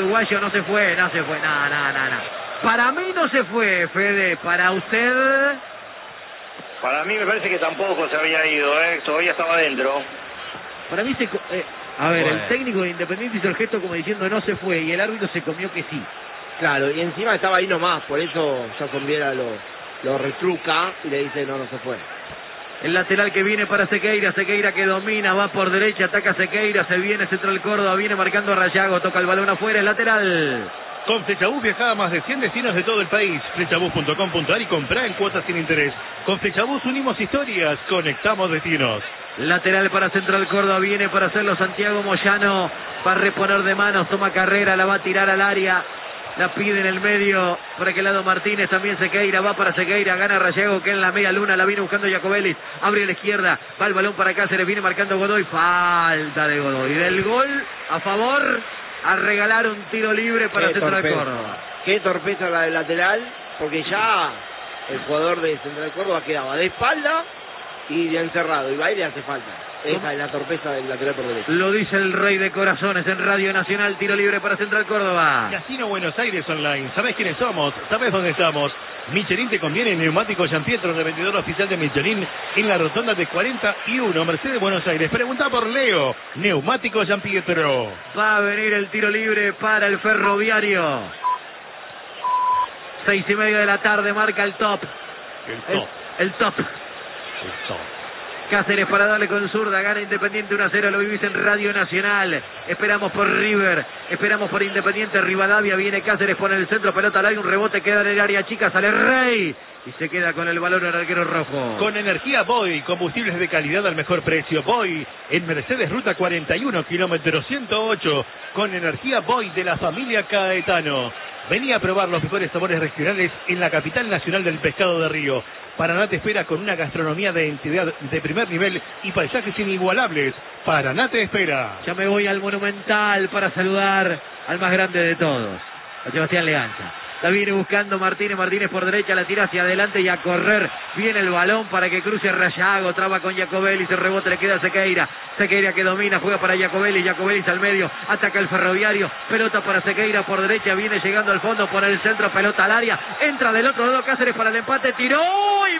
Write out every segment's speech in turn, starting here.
uruguayo no se fue. No. Para mí no se fue, Fede. ¿Para usted? Para mí me parece que tampoco se había ido, todavía estaba adentro. Para mí el técnico de Independiente hizo el gesto como diciendo no se fue y el árbitro se comió que sí. Claro, y encima estaba ahí nomás, por eso Jason Viera lo retruca y le dice no se fue. El lateral que viene para Sequeira que domina, va por derecha, ataca Sequeira, se viene Central Córdoba, viene marcando a Rayago, toca el balón afuera, el lateral. Con Flechabús viaja a más de 100 destinos de todo el país. Flechabús.com.ar y comprá en cuotas sin interés. Con Flechabús unimos historias, conectamos destinos. Lateral para Central Córdoba, viene para hacerlo Santiago Moyano, va a reponer de manos, toma carrera, la va a tirar al área. La pide en el medio, por aquel lado Martínez, también Sequeira, va para Sequeira, gana Rayago que en la media luna, la viene buscando Jacobelli, abre a la izquierda, va el balón para Cáceres, viene marcando Godoy, falta de Godoy, del gol a favor, a regalar un tiro libre para Central Córdoba. Qué torpeza la del lateral, porque ya el jugador de Central Córdoba quedaba de espalda y de encerrado, y va y le hace falta. Esa es la torpeza del lateral por derecha. Lo dice el rey de corazones en Radio Nacional, tiro libre para Central Córdoba. Casino Buenos Aires Online, ¿sabés quiénes somos? ¿Sabés dónde estamos? Michelin te conviene, neumático Gianpietro, revendedor oficial de Michelin en la rotonda de 41, Mercedes Buenos Aires. Pregunta por Leo, neumático Gianpietro. Va a venir el tiro libre para el Ferroviario. 6:30 de la tarde, marca el top. El top. Cáceres para darle con zurda, gana Independiente 1-0, lo vivís en Radio Nacional. Esperamos por River, esperamos por Independiente, Rivadavia, viene Cáceres, pone el centro, pelota al aire, un rebote, queda en el área chica, sale Rey y se queda con el balón el arquero rojo. Con energía Boy, combustibles de calidad al mejor precio. Boy, en Mercedes Ruta 41, kilómetro 108, con energía Boy de la familia Caetano. Vení a probar los mejores sabores regionales en la capital nacional del pescado de Río. Paraná te espera con una gastronomía de entidad de primer nivel y paisajes inigualables. Paraná te espera. Ya me voy al Monumental para saludar al más grande de todos, a Sebastián Leganza. La viene buscando Martínez por derecha, la tira hacia adelante y a correr. Viene el balón para que cruce Rayago, traba con Jacobelli, se rebote, le queda a Sequeira. Sequeira que domina, juega para Jacobelli al medio, ataca el Ferroviario, pelota para Sequeira por derecha, viene llegando al fondo por el centro, pelota al área, entra del otro lado Cáceres para el empate, tiró y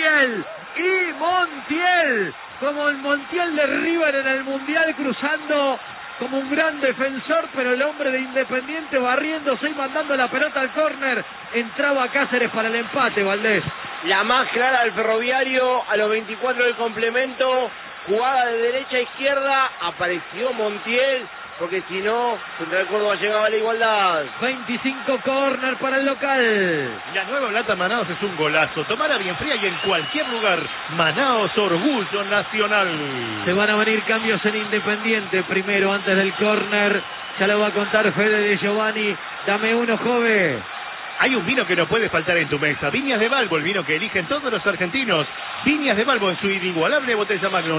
Montiel, como el Montiel de River en el Mundial, cruzando como un gran defensor, pero el hombre de Independiente barriéndose y mandando la pelota al córner. Entraba Cáceres para el empate, Valdés. La más clara del Ferroviario a los 24 del complemento, jugada de derecha a izquierda, apareció Montiel, porque si no, Central Córdoba llegaba a la igualdad. 25 córner para el local. La nueva lata Manaos es un golazo. Tomala bien fría y en cualquier lugar. Manaos, orgullo nacional. Se van a venir cambios en Independiente. Primero, antes del córner, ya lo va a contar Fede de Giovanni. Dame uno, Jove. Hay un vino que no puede faltar en tu mesa. Viñas de Balbo, el vino que eligen todos los argentinos. Viñas de Balbo en su inigualable botella Magnum.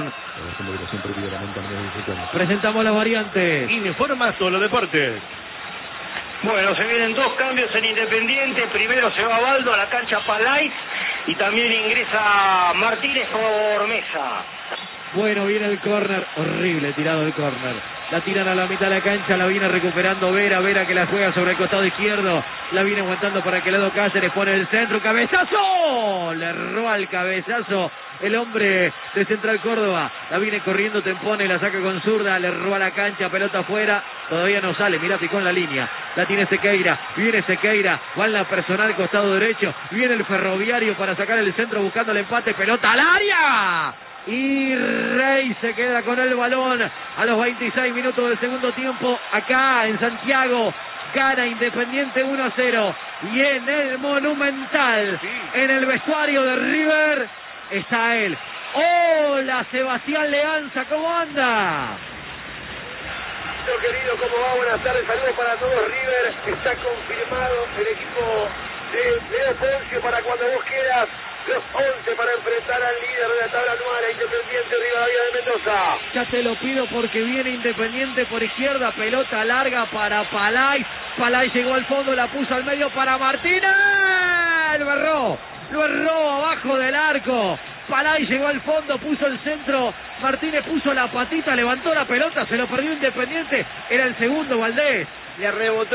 Presentamos las variantes. Informa Solo Deportes. Bueno, se vienen dos cambios en Independiente. Primero se va Baldo a la cancha Palais y también ingresa Martínez por Mesa. Bueno, viene el córner, horrible tirado el córner. La tiran a la mitad de la cancha, la viene recuperando Vera que la juega sobre el costado izquierdo. La viene aguantando para aquel lado Cáceres, pone el centro, cabezazo. Le roba el cabezazo el hombre de Central Córdoba. La viene corriendo Tempone, la saca con zurda, le roba la cancha, pelota afuera. Todavía no sale, mira, picó en la línea. La tiene Sequeira, viene Sequeira, va en la personal costado derecho. Viene el Ferroviario para sacar el centro buscando el empate, pelota al área. Y Rey se queda con el balón a los 26 minutos del segundo tiempo acá en Santiago. Gana Independiente 1-0 y en el Monumental, en el vestuario de River, está él. Hola, Sebastián Leganza, ¿cómo anda? Querido, ¿cómo va? Buenas tardes, saludos para todos. River está confirmado el equipo de Leo Poncio para cuando vos quieras. Los 11 para enfrentar al líder de la tabla anual, Independiente Rivadavia de Mendoza. Ya te lo pido porque viene Independiente por izquierda, pelota larga para Palais. Palais llegó al fondo, la puso al medio para Martínez. Lo erró abajo del arco. Palais llegó al fondo, puso el centro. Martínez puso la patita, levantó la pelota, se lo perdió Independiente. Era el segundo, Valdés. Le rebotó